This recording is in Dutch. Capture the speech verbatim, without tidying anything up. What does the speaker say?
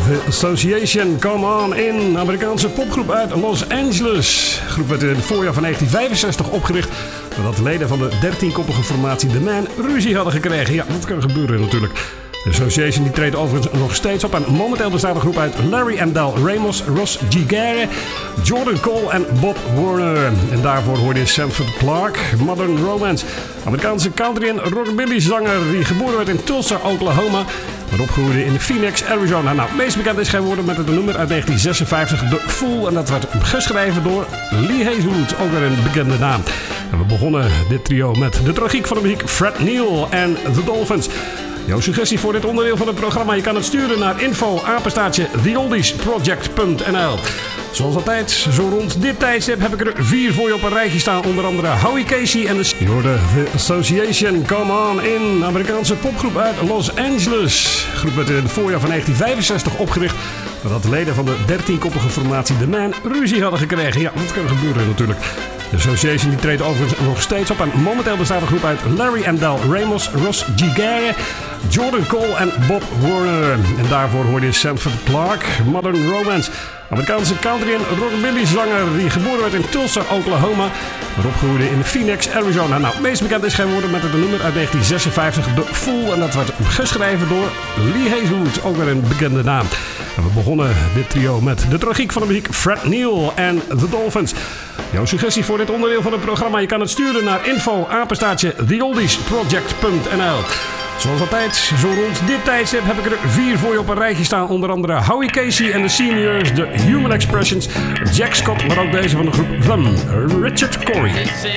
The Association, Come On In, een Amerikaanse popgroep uit Los Angeles. De groep werd in het voorjaar van negentien vijfenzestig opgericht nadat leden van de dertienkoppige formatie The Man ruzie hadden gekregen. Ja, dat kan gebeuren natuurlijk. De Association die treedt overigens nog steeds op en momenteel bestaat de groep uit Larry en Del Ramos, Ross Giguere, Jordan Cole en Bob Warner. En daarvoor hoorde je Sanford Clarke, Modern Romance, Amerikaanse country en rockabilly zanger die geboren werd in Tulsa, Oklahoma, maar opgegroeid in Phoenix, Arizona. Nou, het meest bekend is geworden met het nummer uit negentien zesenvijftig, The Fool, en dat werd geschreven door Lee Hazelwood, ook weer een bekende naam. En we begonnen dit trio met de tragiek van de muziek Fred Neil en The Dolphins. Jouw suggestie voor dit onderdeel van het programma, je kan het sturen naar info apenstaartje the oldies project punt n l. Zoals altijd, zo rond dit tijdstip heb ik er vier voor je op een rijtje staan. Onder andere Howie Casey en de... Je hoorde The Association, Come On In, een Amerikaanse popgroep uit Los Angeles. De groep werd in het voorjaar van negentien vijfenzestig opgericht nadat de leden van de dertienkoppige formatie The Man ruzie hadden gekregen. Ja, dat kan gebeuren natuurlijk. De Association die treedt overigens nog steeds op en momenteel bestaat de groep uit Larry en Del Ramos, Ross Giguere, Jordan Cole en Bob Warner. En daarvoor hoorde je Sanford Clarke, Modern Romance, Amerikaanse country en rockabilly zanger die geboren werd in Tulsa, Oklahoma, maar opgegroeid in Phoenix, Arizona. Nou, het meest bekend is geworden met het nummer uit negentien zesenvijftig, The Fool, en dat werd geschreven door Lee Hazelwood, ook weer een bekende naam. En we begonnen dit trio met de tragiek van de muziek Fred Neil en The Dolphins. Jouw suggestie voor dit onderdeel van het programma, je kan het sturen naar info apenstaartje the oldies project punt n l. Zoals altijd, zo rond dit tijdstip heb ik er vier voor je op een rijtje staan. Onder andere Howie Casey en de Seniors, The Human Expressions, Jack Scott, maar ook deze van de groep Them, Richard Corey.